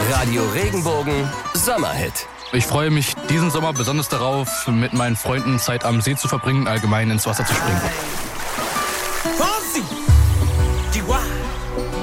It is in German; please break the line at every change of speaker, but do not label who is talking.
Radio Regenbogen Sommerhit.
Ich freue mich diesen Sommer besonders darauf, mit meinen Freunden Zeit am See zu verbringen, allgemein ins Wasser zu springen.